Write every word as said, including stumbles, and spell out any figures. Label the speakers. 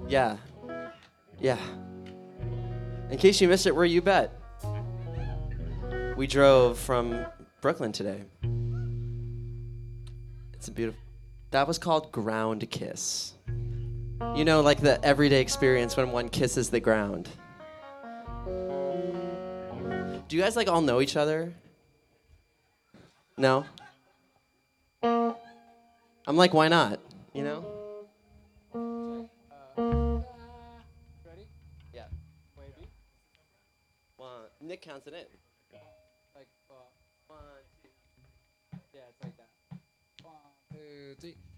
Speaker 1: Yeah. Yeah. In case you missed it, where you bet? We drove from Brooklyn today. It's a beautiful. That was called Ground Kiss. You know, like the everyday experience when one kisses the ground. Do you guys like all know each other? No? I'm like, why not? You know?
Speaker 2: Ready?
Speaker 1: Yeah.
Speaker 2: Maybe.
Speaker 1: One. Nick counts it in.
Speaker 2: Like, uh,
Speaker 1: One, two.
Speaker 2: yeah, it's like that. One, two, three.